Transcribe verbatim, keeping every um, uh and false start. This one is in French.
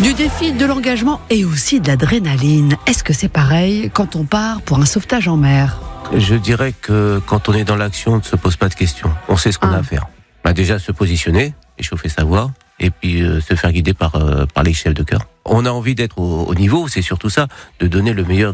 Du défi, de l'engagement et aussi de l'adrénaline. Est-ce que c'est pareil quand on part pour un sauvetage en mer ? Je dirais que quand on est dans l'action, on ne se pose pas de questions. On sait ce qu'on Ah. a à faire. Bah déjà se positionner, échauffer sa voix, et puis euh, se faire guider par, euh, par les chefs de chœur. On a envie d'être au, au niveau, c'est surtout ça, de donner le meilleur